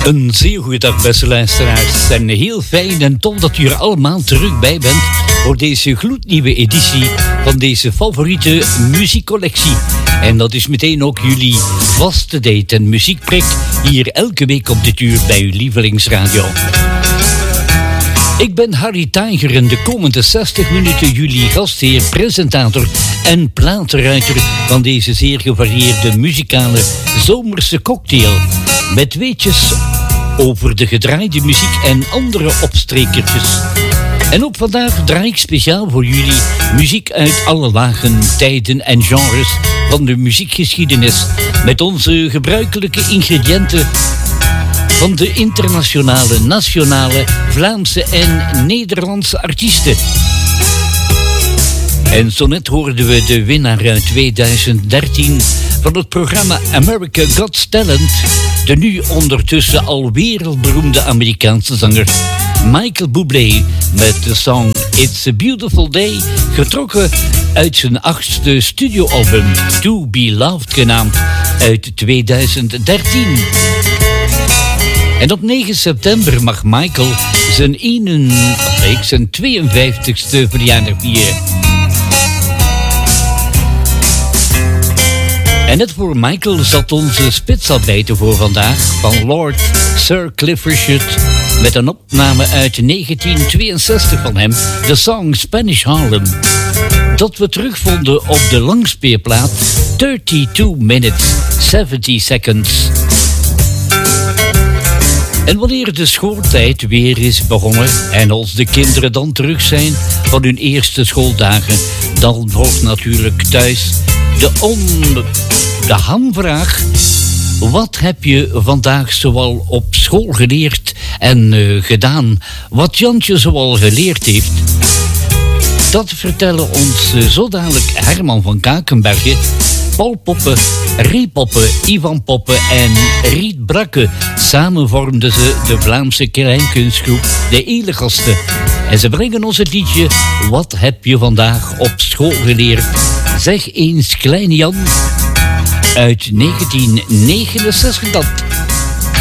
Een zeer goede dag, beste luisteraars. En heel fijn en tof dat u er allemaal terug bij bent voor deze gloednieuwe editie van deze favoriete muziekcollectie. En dat is meteen ook jullie vaste date en muziekprik hier elke week op dit uur bij uw lievelingsradio. Ik ben Harry Tiger en de komende 60 minuten jullie gastheer, presentator en platenruiter van deze zeer gevarieerde muzikale zomerse cocktail. Met weetjes over de gedraaide muziek en andere opstrekertjes. En ook vandaag draai ik speciaal voor jullie muziek uit alle lagen, tijden en genres van de muziekgeschiedenis. Met onze gebruikelijke ingrediënten van de internationale, nationale, Vlaamse en Nederlandse artiesten. En zo net hoorden we de winnaar uit 2013 van het programma America Got Talent, de nu ondertussen al wereldberoemde Amerikaanse zanger Michael Bublé met de song It's a Beautiful Day, getrokken uit zijn 8e studioalbum To Be Loved genaamd uit 2013. En op 9 september mag Michael zijn 52e verjaardag vieren. En net voor Michael zat onze spitsarbijter voor vandaag van Lord Sir Cliff Richard met een opname uit 1962 van hem, de song Spanish Harlem. Dat we terugvonden op de langspeelplaat 32 Minutes 70 Seconds. En wanneer de schooltijd weer is begonnen en als de kinderen dan terug zijn van hun eerste schooldagen, dan volgt natuurlijk thuis de hamvraag: wat heb je vandaag zoal op school geleerd en gedaan? Wat Jantje zoal geleerd heeft, dat vertellen ons zo dadelijk Herman van Kakenbergen, Paul Poppen, Rie Poppen, Ivan Poppen en Riet Brakke. Samen vormden ze de Vlaamse kleinkunstgroep De Edelgasten. En ze brengen ons het liedje Wat heb je vandaag op school geleerd? Zeg eens, kleine Jan, uit 1969 dat.